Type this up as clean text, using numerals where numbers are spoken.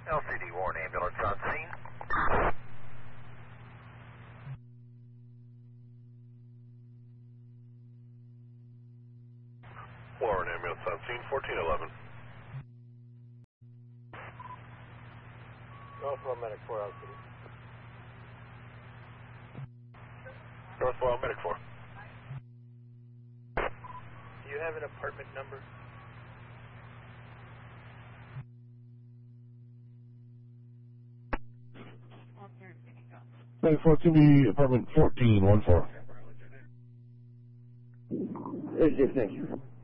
LCD Warren ambulance on scene. Warren ambulance on scene, 1411. Northwell Medic 4 LCD. Northwell Medic 4. Do you have an apartment number? Medic 4 to be apartment 1414. Thank you.